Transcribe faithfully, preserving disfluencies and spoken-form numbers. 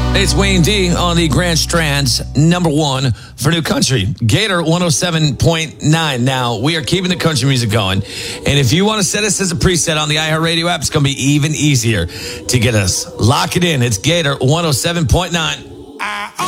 It's Wayne D on the Grand Strand's number one for new country, Gator one oh seven point nine. Now, we are keeping the country music going. And if you want to set us as a preset on the iHeartRadio app, it's going to be even easier to get us. Lock it in. It's Gator one oh seven point nine.